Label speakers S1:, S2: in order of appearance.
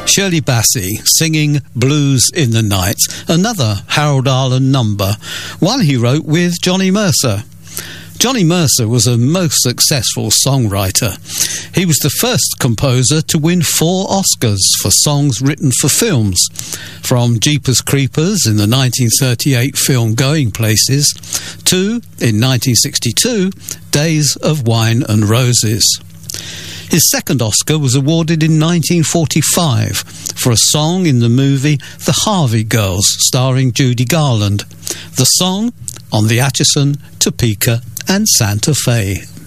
S1: Shirley Bassey singing Blues in the Night, another Harold Arlen number, one he wrote with Johnny Mercer. Johnny Mercer was a most successful songwriter. He was the first composer to win 4 Oscars for songs written for films, from Jeepers Creepers in the 1938 film Going Places to, in 1962, Days of Wine and Roses. His second Oscar was awarded in 1945 for a song in the movie The Harvey Girls, starring Judy Garland. The song, On the Atchison, Topeka and Santa Fe.